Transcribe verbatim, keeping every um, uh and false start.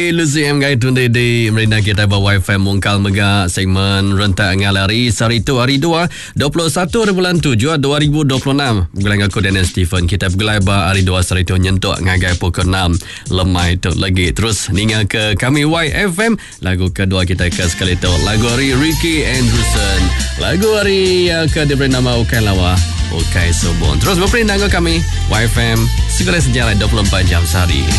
Lucy M Gai tunde di merina kita bawa wifi mungkal mega segmen rentak ngalari hari tu hari dua dua puluh satu bulan tujuh dua ribu dua puluh enam bulan aku dan Stephen kita bergelai ba hari dua hari tu nyentuk ngagai pukul enam lemai tu lagi terus ninga ke kami Y F M lagu kedua kita ke sekali tu lagu hari Ricky Anderson lagu hari yang ke diberi nama Ukai Lawa Ukai Sobon terus berperindah kami Y F M segera sejarah dua puluh empat jam sehari.